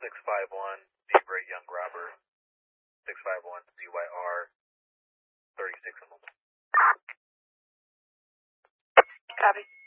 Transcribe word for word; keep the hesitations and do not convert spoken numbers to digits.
six five one, Zebra Young Robber, six five one Z Y R, thirty-six. Copy.